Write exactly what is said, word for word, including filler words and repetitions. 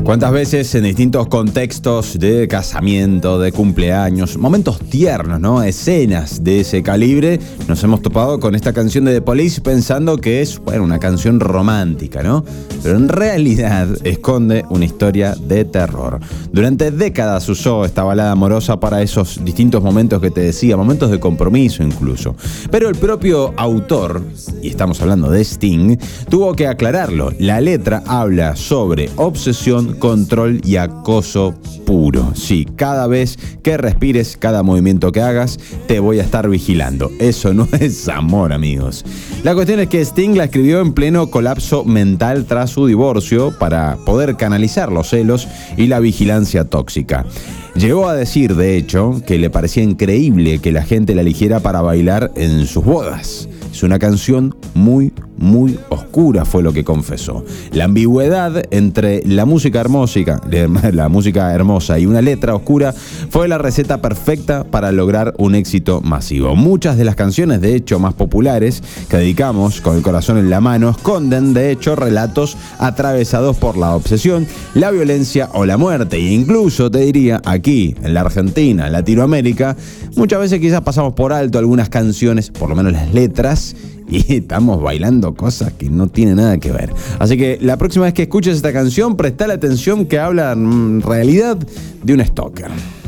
¿Cuántas veces en distintos contextos de casamiento, de cumpleaños, momentos tiernos, ¿no? Escenas de ese calibre, nos hemos topado con esta canción de The Police pensando que es, bueno, una canción romántica, ¿no? Pero en realidad esconde una historia de terror. Durante décadas usó esta balada amorosa para esos distintos momentos que te decía, momentos de compromiso incluso. Pero el propio autor, y estamos hablando de Sting, tuvo que aclararlo. La letra habla sobre obsesión, control y acoso puro. Sí, cada vez que respires, cada movimiento que hagas, te voy a estar vigilando. Eso no es amor, amigos. La cuestión es que Sting la escribió en pleno colapso mental tras su divorcio para poder canalizar los celos y la vigilancia tóxica. Llegó a decir, de hecho, que le parecía increíble que la gente la eligiera para bailar en sus bodas. Es una canción muy, muy oscura, fue lo que confesó. La ambigüedad entre la música hermosa, la música hermosa y una letra oscura fue la receta perfecta para lograr un éxito masivo. Muchas de las canciones, de hecho, más populares que dedicamos con el corazón en la mano, esconden, de hecho, relatos atravesados por la obsesión, la violencia o la muerte. E incluso, te diría, aquí, en la Argentina, en Latinoamérica, muchas veces quizás pasamos por alto algunas canciones, por lo menos las letras, y estamos bailando cosas que no tienen nada que ver. Así que la próxima vez que escuches esta canción, prestale atención que habla en realidad de un stalker.